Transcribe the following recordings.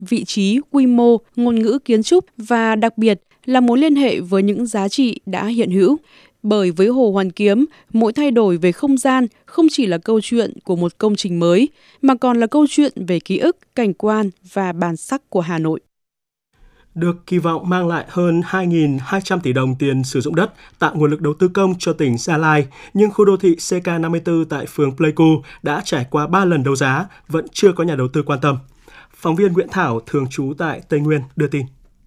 vị trí, quy mô, ngôn ngữ kiến trúc và đặc biệt là mối liên hệ với những giá trị đã hiện hữu. Bởi với Hồ Hoàn Kiếm, mỗi thay đổi về không gian không chỉ là câu chuyện của một công trình mới, mà còn là câu chuyện về ký ức, cảnh quan và bản sắc của Hà Nội. Được kỳ vọng mang lại hơn 2.200 tỷ đồng tiền sử dụng đất, tạo nguồn lực đầu tư công cho tỉnh Gia Lai, nhưng khu đô thị CK54 tại phường Pleiku đã trải qua 3 lần đấu giá, vẫn chưa có nhà đầu tư quan tâm. Phóng viên Nguyễn Thảo, thường trú tại Tây Nguyên, đưa tin.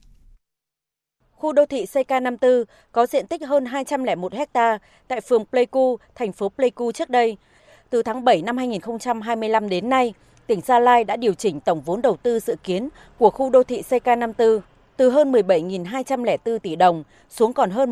Khu đô thị CK54 có diện tích hơn 201 ha tại phường Pleiku, thành phố Pleiku trước đây. Từ tháng 7 năm 2025 đến nay, tỉnh Gia Lai đã điều chỉnh tổng vốn đầu tư dự kiến của khu đô thị CK54 từ hơn 17.204 tỷ đồng xuống còn hơn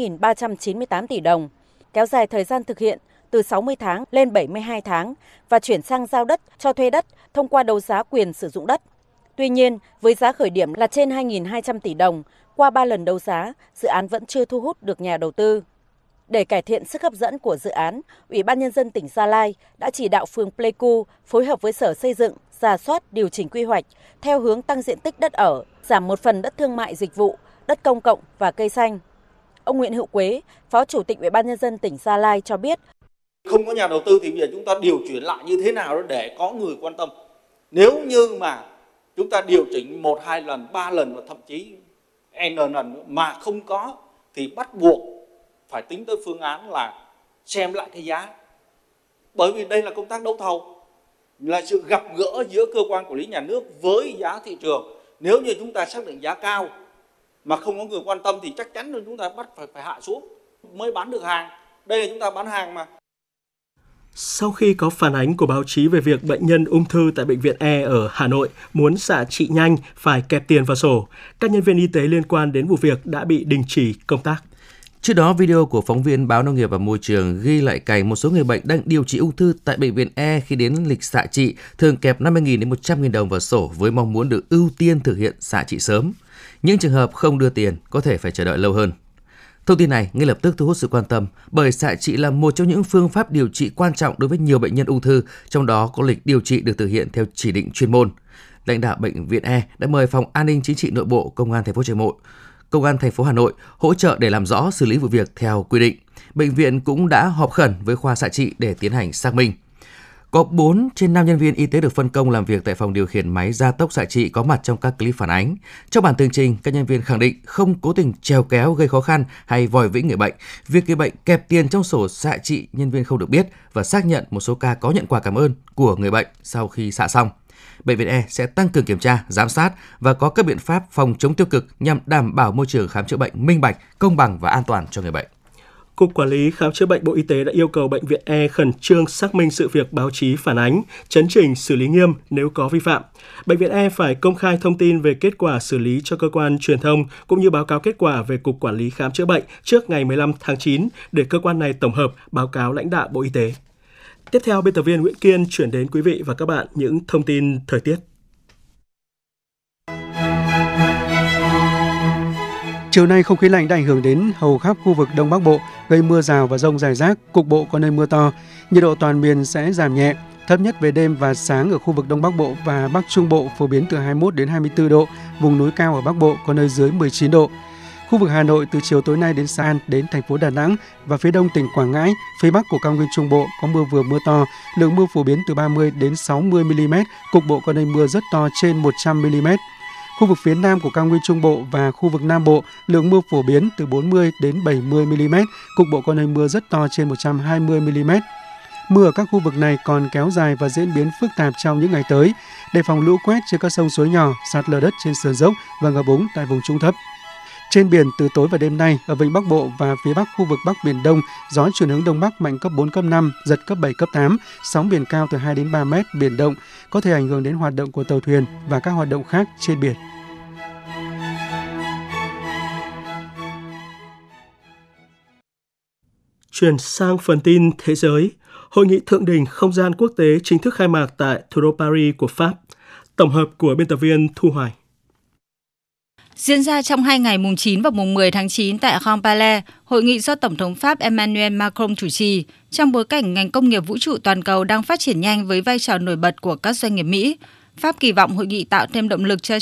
14.398 tỷ đồng, kéo dài thời gian thực hiện từ 60 tháng lên 72 tháng và chuyển sang giao đất cho thuê đất thông qua đấu giá quyền sử dụng đất. Tuy nhiên, với giá khởi điểm là trên 2.200 tỷ đồng, qua 3 lần đấu giá, dự án vẫn chưa thu hút được nhà đầu tư. Để cải thiện sức hấp dẫn của dự án, Ủy ban Nhân dân tỉnh Gia Lai đã chỉ đạo phường Pleiku phối hợp với Sở Xây dựng, rà soát, điều chỉnh quy hoạch theo hướng tăng diện tích đất ở, giảm một phần đất thương mại dịch vụ, đất công cộng và cây xanh. Ông Nguyễn Hữu Quế, Phó Chủ tịch Ủy ban Nhân dân tỉnh Gia Lai cho biết. Không có nhà đầu tư thì bây giờ chúng ta điều chuyển lại như thế nào để có người quan tâm. Nếu như mà chúng ta điều chỉnh 1, 2 lần, 3 lần và thậm chí N lần mà không có thì bắt buộc phải tính tới phương án là xem lại cái giá. Bởi vì đây là công tác đấu thầu, là sự gặp gỡ giữa cơ quan quản lý nhà nước với giá thị trường. Nếu như chúng ta xác định giá cao mà không có người quan tâm thì chắc chắn là chúng ta bắt phải hạ xuống mới bán được hàng. Đây là chúng ta bán hàng mà. Sau khi có phản ánh của báo chí về việc bệnh nhân ung thư tại Bệnh viện E ở Hà Nội muốn xạ trị nhanh phải kẹp tiền vào sổ, các nhân viên y tế liên quan đến vụ việc đã bị đình chỉ công tác. Trước đó, video của phóng viên Báo Nông nghiệp và Môi trường ghi lại cảnh một số người bệnh đang điều trị ung thư tại Bệnh viện E khi đến lịch xạ trị thường kẹp 50.000 đến 100.000 đồng vào sổ với mong muốn được ưu tiên thực hiện xạ trị sớm. Những trường hợp không đưa tiền có thể phải chờ đợi lâu hơn. Thông tin này ngay lập tức thu hút sự quan tâm bởi xạ trị là một trong những phương pháp điều trị quan trọng đối với nhiều bệnh nhân ung thư, trong đó có lịch điều trị được thực hiện theo chỉ định chuyên môn. Lãnh đạo Bệnh viện E đã mời Phòng An ninh Chính trị Nội bộ Công an thành phố Hà Nội hỗ trợ để làm rõ xử lý vụ việc theo quy định. Bệnh viện cũng đã họp khẩn với khoa xạ trị để tiến hành xác minh. Có 4 trên 5 nhân viên y tế được phân công làm việc tại phòng điều khiển máy gia tốc xạ trị có mặt trong các clip phản ánh. Trong bản tường trình, các nhân viên khẳng định không cố tình trèo kéo gây khó khăn hay vòi vĩnh người bệnh. Việc người bệnh kẹp tiền trong sổ xạ trị, nhân viên không được biết và xác nhận một số ca có nhận quà cảm ơn của người bệnh sau khi xạ xong. Bệnh viện E sẽ tăng cường kiểm tra, giám sát và có các biện pháp phòng chống tiêu cực nhằm đảm bảo môi trường khám chữa bệnh minh bạch, công bằng và an toàn cho người bệnh. Cục Quản lý Khám chữa bệnh Bộ Y tế đã yêu cầu Bệnh viện E khẩn trương xác minh sự việc báo chí phản ánh, chấn chỉnh xử lý nghiêm nếu có vi phạm. Bệnh viện E phải công khai thông tin về kết quả xử lý cho cơ quan truyền thông cũng như báo cáo kết quả về Cục Quản lý Khám chữa bệnh trước ngày 15 tháng 9 để cơ quan này tổng hợp báo cáo lãnh đạo Bộ Y tế. Tiếp theo, biên tập viên Nguyễn Kiên chuyển đến quý vị và các bạn những thông tin thời tiết. Chiều nay, không khí lạnh đã ảnh hưởng đến hầu khắp khu vực Đông Bắc Bộ, gây mưa rào và dông rải rác, cục bộ có nơi mưa to. Nhiệt độ toàn miền sẽ giảm nhẹ, thấp nhất về đêm và sáng ở khu vực Đông Bắc Bộ và Bắc Trung Bộ phổ biến từ 21 đến 24 độ, vùng núi cao ở Bắc Bộ có nơi dưới 19 độ. Khu vực Hà Nội từ chiều tối nay đến sáng đến thành phố Đà Nẵng và phía đông tỉnh Quảng Ngãi, phía bắc của cao nguyên Trung Bộ có mưa vừa mưa to, lượng mưa phổ biến từ 30 đến 60 mm, cục bộ có nơi mưa rất to trên 100 mm. Khu vực phía nam của cao nguyên Trung Bộ và khu vực Nam Bộ, lượng mưa phổ biến từ 40 đến 70 mm, cục bộ có nơi mưa rất to trên 120 mm. Mưa ở các khu vực này còn kéo dài và diễn biến phức tạp trong những ngày tới, đề phòng lũ quét trên các sông suối nhỏ, sạt lở đất trên sườn dốc và ngập úng tại vùng trũng thấp. Trên biển, từ tối và đêm nay, ở vịnh Bắc Bộ và phía bắc khu vực Bắc Biển Đông, gió chuyển hướng Đông Bắc mạnh cấp 4, cấp 5, giật cấp 7, cấp 8, sóng biển cao từ 2 đến 3 mét, biển động, có thể ảnh hưởng đến hoạt động của tàu thuyền và các hoạt động khác trên biển. Chuyển sang phần tin thế giới, Hội nghị thượng đỉnh không gian quốc tế chính thức khai mạc tại thủ đô Paris của Pháp. Tổng hợp của biên tập viên Thu Hoài. Diễn ra trong 2 ngày mùng 9 và mùng 10 tháng 9 tại Grand Palais, hội nghị do Tổng thống Pháp Emmanuel Macron chủ trì, trong bối cảnh ngành công nghiệp vũ trụ toàn cầu đang phát triển nhanh với vai trò nổi bật của các doanh nghiệp Mỹ. Pháp kỳ vọng hội nghị tạo thêm động lực cho